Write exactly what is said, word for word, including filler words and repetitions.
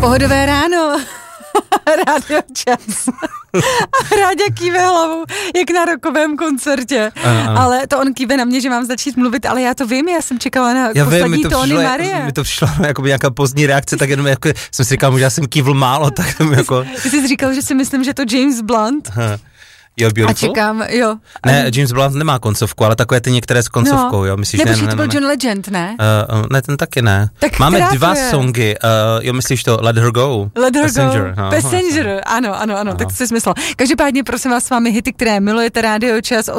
Pohodové ráno. Rádio Čas. A Ráďa kýve hlavou, jak na rockovém koncertě. Ano, ano. Ale to on kýve na mě, že mám začít mluvit, ale já to vím, já jsem čekala na já poslední vím, tóny přišlo, Marie. Mi to přišlo jako nějaká pozdní reakce, tak jenom jako jsem si říkal, možná jsem kývl málo, tak jako... Ty jsi říkal, že si myslím, že to James Blunt. Aha. Jo, Beautiful? A čekám, jo. Ne, James Blunt nemá koncovku, ale takové ty některé s koncovkou, no. jo, myslíš, ne? Ne, ne, ne, to byl ne, John Legend, ne? Uh, ne, ten taky ne. Tak máme dva je? songy, uh, jo, myslíš to Let Her Go? Let Her Passenger. Go, No, Passenger, ano, ano, ano, no. tak jsi smysl. Každopádně, prosím vás, s vámi hity, které milujete, Rádio Čas,